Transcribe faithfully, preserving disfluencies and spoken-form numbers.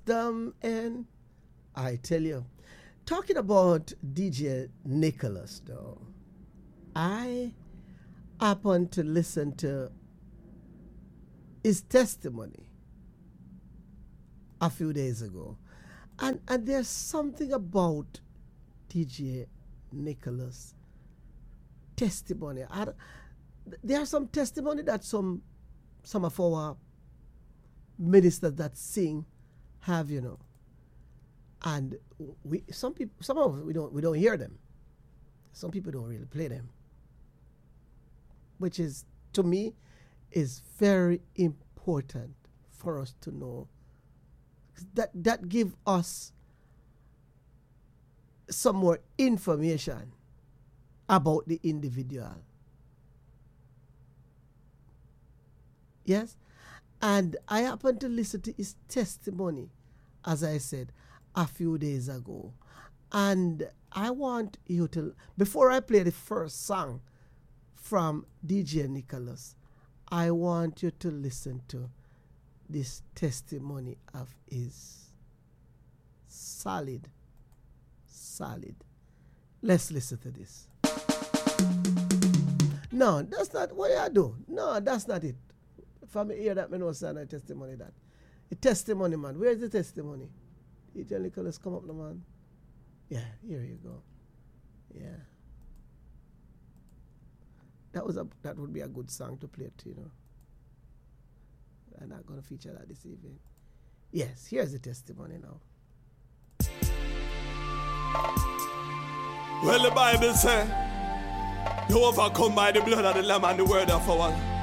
wisdom, and I tell you, talking about D J Nicholas, though, I happened to listen to his testimony a few days ago, and and there's something about D J Nicholas testimony. I, there are some testimony that some some of our ministers that sing have, you know, and we some people some of us we don't we don't hear them. Some people don't really play them, which is, to me, is very important for us to know. That that give us some more information about the individual. Yes? And I happened to listen to his testimony, as I said, a few days ago. And I want you to, before I play the first song from D J Nicholas, I want you to listen to this testimony of his. Solid, solid. Let's listen to this. No, that's not what I do. No, that's not it. If I hear that, I know it's not a testimony that. The testimony, man. Where's the testimony? D J Nicholas, come up, no, man. Yeah, here you go. Yeah. That was a that would be a good song to play to, you know. I'm not gonna feature that this evening. Yes, here's the testimony now. Well, the Bible says, you overcome by the blood of the Lamb and the word of our